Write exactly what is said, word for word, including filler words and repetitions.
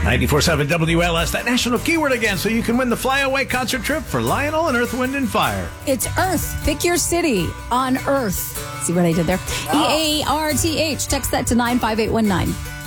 ninety-four point seven W L S, that national keyword again, so you can win the flyaway concert trip for Lionel and Earth, Wind, and Fire. It's Earth. Pick your city on Earth. See what I did there? E A R T H. Text that to nine five eight one nine.